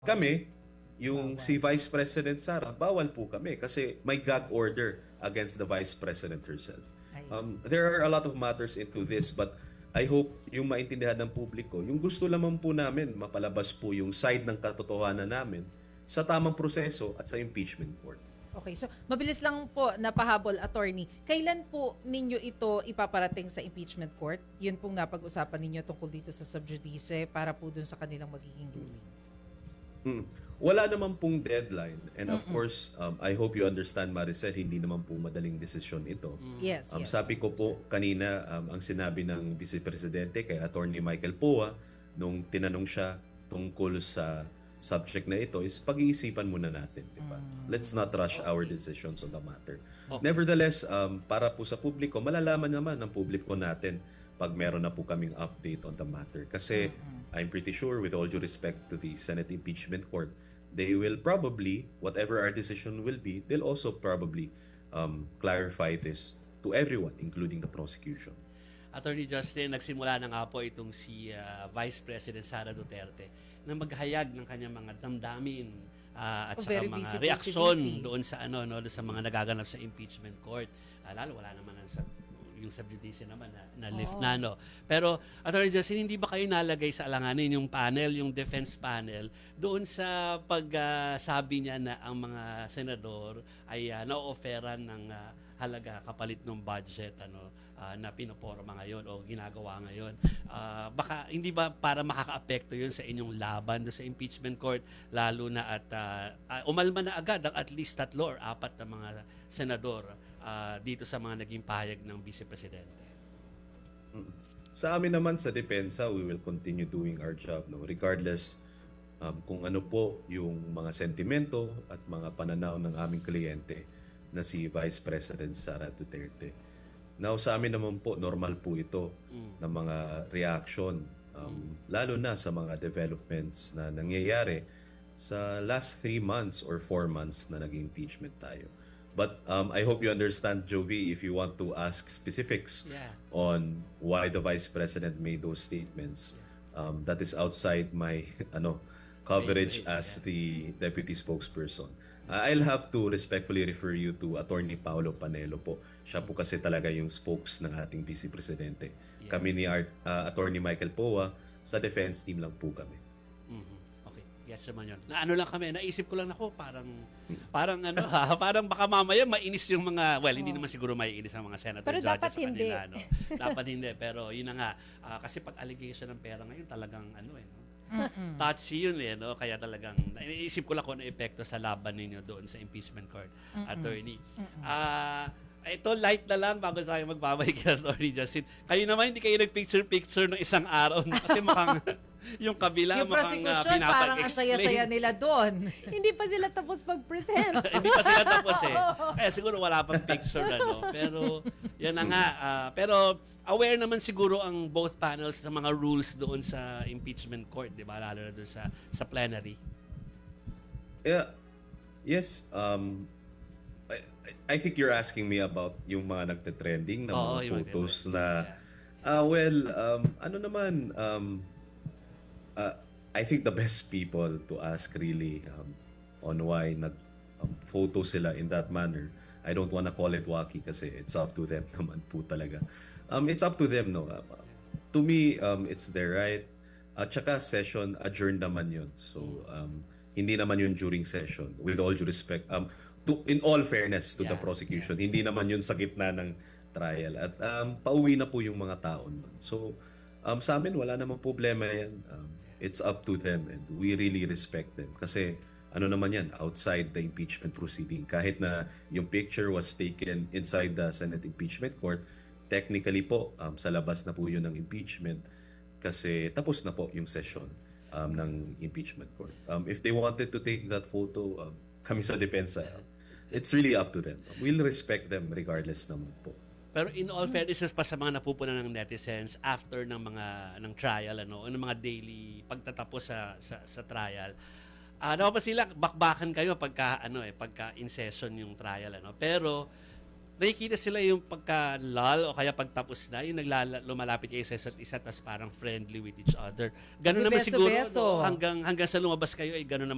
Kami, yung Bawal. si Vice President Sara, bawal po kami kasi may gag order against the Vice President herself. Ayos. There are a lot of matters into this, but I hope yung maintindihan ng publiko, yung gusto lamang po namin, mapalabas po yung side ng katotohanan namin sa tamang proseso at sa impeachment court. Okay, so mabilis lang po napahabol, attorney. Kailan po ninyo ito ipaparating sa impeachment court? Yun pong napag-usapan ninyo tungkol dito sa subjudice para po dun sa kanilang magiging ruling. Wala naman pong deadline. And of course, I hope you understand, Maricel, hindi naman po madaling desisyon ito. Yes, yes. Sabi ko po kanina, ang sinabi ng Vice Presidente kay Attorney Michael Poa nung tinanong siya tungkol sa subject na ito is pag-iisipan muna natin. Diba? Let's not rush our decisions on the matter. Nevertheless, para po sa publiko, malalaman naman ng publiko natin pag meron na po kaming update on the matter. Kasi I'm pretty sure, with all due respect to the Senate Impeachment Court, they will probably, whatever our decision will be, they'll also probably clarify this to everyone, including the prosecution. Attorney Justin, nagsimula na nga po itong si Vice President Sara Duterte na maghayag ng kanyang mga damdamin at saka mga reaksyon doon sa doon sa mga nagaganap sa impeachment court. Lalo wala naman yung subjudice naman na lift na, no. Pero Attorney Justin, hindi ba kayo nalagay sa alanganin yung panel, yung defense panel doon sa pagsabi niya na ang mga senador ay na-offeran ng halaga kapalit ng budget na pinoporma ngayon o ginagawa ngayon? Baka hindi ba para makakaapekto yun sa inyong laban doon sa impeachment court, lalo na at umalma na agad ang at least 3 or 4 na mga senador dito sa mga naging pahayag ng Vice Presidente? Sa amin naman sa depensa, we will continue doing our job, no, regardless kung ano po yung mga sentimento at mga pananaw ng aming kliyente na si Vice President Sara Duterte. Now, sa amin naman po, normal po ito ng mga reaction, lalo na sa mga developments na nangyayari sa last 3 months or 4 months na naging impeachment tayo. But I hope you understand, Jovi, if you want to ask specifics on why the Vice President made those statements, that is outside my coverage as the deputy spokesperson. I'll have to respectfully refer you to Attorney Paolo Panelo po. Siya po kasi talaga yung spokes ng ating Vice Presidente. Kami ni Attorney Michael Poa, sa defense team lang po kami. Okay, yes naman yun. Na lang kami, naisip ko lang parang parang baka mamaya mainis yung mga, hindi naman siguro maiinis ang mga senator pero judges dapat sa kanila. Dapat hindi, pero yun na nga. Kasi pag allegation ng pera ngayon, talagang touchy yun kaya talagang naisip ko lang kung ano epekto sa laban ninyo doon sa impeachment court, attorney. Ito light na lang bago sa akin magbabalik kay Attorney Justin. Kayo naman hindi kayo nag-picture ng isang araw kasi mukhang yung kabila yung mukhang prosecution parang ang saya-saya nila doon. Hindi pa sila tapos mag-present. Hindi pa sila tapos kaya siguro wala pang picture pero yan na nga. Pero aware naman siguro ang both panels sa mga rules doon sa impeachment court, di ba? Lalo na doon sa plenary. Yeah. Yes. I think you're asking me about yung mga nagte-trending na mga photos na I think the best people to ask really on why nag-photo sila in that manner. I don't wanna call it wacky kasi it's up to them naman po talaga. It's up to them, no? To me, it's their right. At saka session adjourned naman yun. So, hindi naman yun during session. With all due respect, in all fairness to the prosecution, hindi naman yun sa gitna ng trial. At pauwi na po yung mga tao nun. So, sa amin, wala namang problema yan. It's up to them and we really respect them. Kasi, naman yan, outside the impeachment proceeding. Kahit na yung picture was taken inside the Senate Impeachment Court, technically po, sa labas na po yun ng impeachment kasi tapos na po yung session ng impeachment court. If they wanted to take that photo, kami sa depensa, it's really up to them. We'll respect them regardless naman po. Pero in all fairness pa sa mga napupunan ng netizens after ng trial ng mga daily pagtatapos sa trial, pa sila bakbakan kayo pagka in session yung trial pero nakikita sila yung pagka-lull o kaya pagtapos na, yung lumalapit kayo sa isa't isa tapos parang friendly with each other. Ganun naman siguro hanggang sa lumabas kayo ay ganun naman